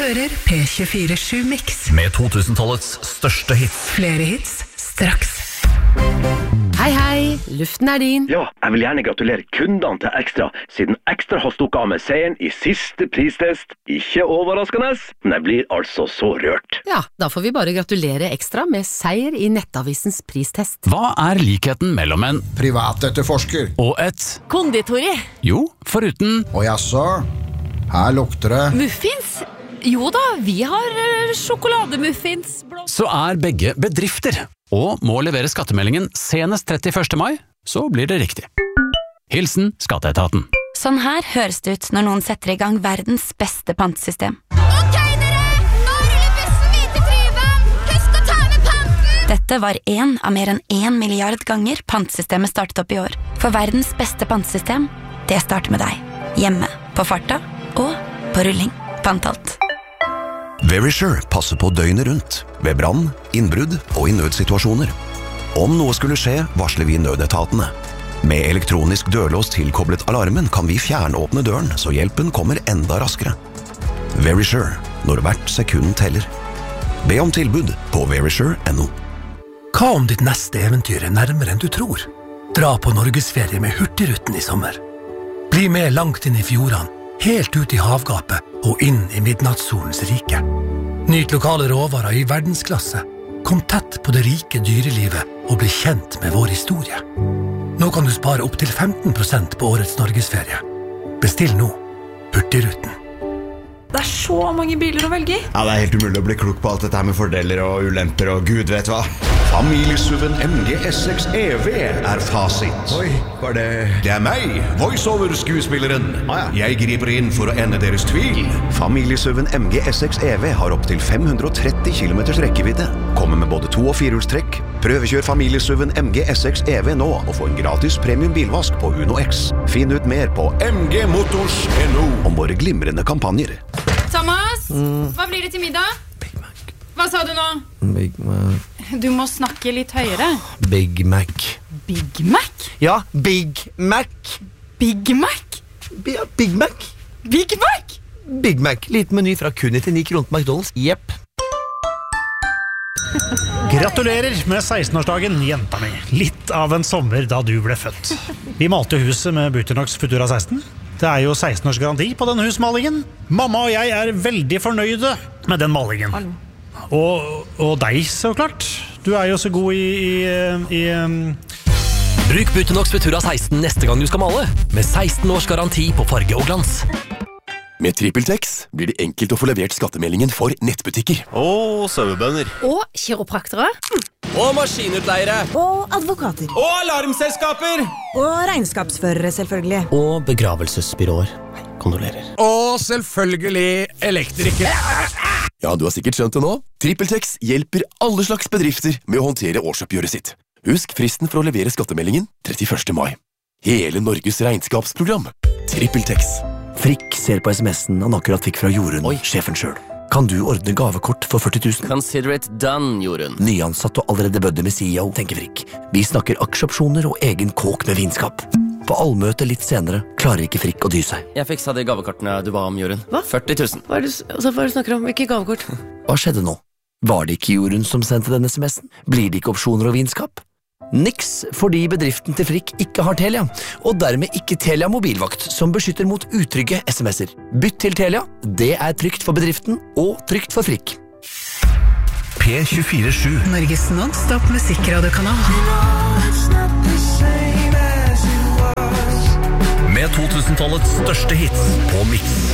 hører P24/7 Mix. Med 2000-tallets største hits. Flere hits, straks. Hei, hei, luften er din. Ja, jeg vil gjerne gratulere kundene til Ekstra, siden Ekstra har stukket av med seieren i siste pristest. Ikke overraskende, men jeg blir altså så rørt. Ja, da får vi bare gratulere Ekstra med seier i Nettavisens pristest. Hva er likheten mellom en privatetterforsker og et Konditori. Jo, foruten og jaså, her lukter det Muffins? Jo da, vi har sjokolademuffins. så er begge bedrifter, og må levere skattemeldingen senest 31. mai, så blir det riktig. Hilsen Skatteetaten. Sånn her høres det ut når noen setter i gang verdens beste pantesystem. Ok dere, nå ruller bussen hvite Tryvann! Husk å ta med panten! Dette var en av mer enn 1 milliard ganger pantesystemet startet opp i år. For verdens beste pantesystem, det starter med deg. Hjemme, på farta og på rulling. Pantalt. Verisure passer på døgnet rundt, ved brann, innbrudd og i nødsituasjoner. Om noe skulle skje, varsler vi nødetatene. Med elektronisk dørlås tilkoblet alarmen kan vi fjernåpne døren, så hjelpen kommer enda raskere. Verisure, når hvert sekund teller. Be om tilbud på verisure.no. Hva om ditt neste eventyr er nærmere enn du tror? Dra på Norgesferie med Hurtigruten i sommer. Bli med langt inn i fjordene, helt ut i havgapet og inn i midnattssolens rike. Nyt lokale råvarer i verdensklasse. Kom tett på det rike dyrelivet og bli kjent med vår historie. Nå kan du spare opp til 15% på årets Norgesferie. Bestill nå. Hurtigruten. Det er så mange biler å velge i. Ja, det er helt umulig å bli klok på alt dette her med fordeler og ulemper og gud vet hva. Familiesuven MG S6 EV er fasit. Oi, hva er det? Det er meg, voiceover-skuespilleren. Jeg griper inn for å ende deres tvil. Familiesuven MG S6 EV har opp til 530 km rekkevidde. Kommer med både 2- og 4-hjulstrekk. Prøvekjør familiesuven MG S6 EV nå og få en gratis premium bilvask på Uno X. Finn ut mer på mgmotors.no om våre glimrende kampanjer. Thomas, hva blir det til middag? Big Mac. Hva sa du nå? Big Mac. Du må snakke litt høyere. Big Mac. Big Mac? Ja, Big Mac. Big Mac? Ja, Big Mac. Big Mac? Big Mac. Liten meny fra kun 99 kroner på McDonald's. Jepp. Gratulerer med 16-årsdagen, jenta mi. Litt av en sommer da du ble født. Vi malte huset med Buternox Futura 16. Det er jo 16 års garanti på den husmalingen. Mamma og jeg er veldig fornøyde med den malingen. Og deg, så klart. Du er jo så god i Bruk Buternox Futura 16 neste gang du skal male, med 16 års garanti på farge og glans. Med TrippelTex blir det enkelt å få levert skattemeldingen for nettbutikker. Og sauebønder. Og kiropraktere. Og maskinutleiere. Og advokater. Og alarmselskaper. Og regnskapsførere, selvfølgelig. Og begravelsesbyråer. Kondolerer. Og selvfølgelig elektrikere. Ja, du har sikkert skjønt det nå. TrippelTex hjelper alle slags bedrifter med å håndtere årsoppgjøret sitt. Husk fristen for å levere skattemeldingen 31. mai. Hele Norges regnskapsprogram. TrippelTex. Frikk ser på SMS-en han akkurat fikk fra Jorunn, sjefen selv. Kan du ordne gavekort for 40 000? Consider it done, Jorunn. Nyansatt og allerede bødde med CEO, tenker Frikk. Vi snakker aksjeopsjoner og egen kåk med vinskap. På allmøte litt senere klarer ikke Frikk å dy seg. Jeg fiksa de gavekortene du ba om, Jorunn. Hva? 40 000. Hva er det du snakker om? Hvilke gavekort? Hva skjedde nå? Var det ikke Jorunn som sendte denne SMS-en? Blir det ikke opsjoner og vinskap? Niks, fordi bedriften til Frikk ikke har Telia, og dermed ikke Telia mobilvakt, som beskytter mot utrygge SMS-er. Bytt til Telia, det er trygt for bedriften og trygt for Frikk. P24/7 Norges non-stop musikkradiokanal. Med 2000-tallets største hits på Mix.